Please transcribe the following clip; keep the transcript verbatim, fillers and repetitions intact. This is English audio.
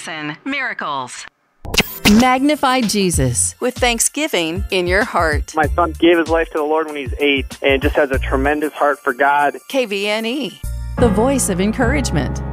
Jackson, Miracles. Magnify Jesus with thanksgiving in your heart. My son gave his life to the Lord when he was eight and just has a tremendous heart for God. K V N E, the voice of encouragement.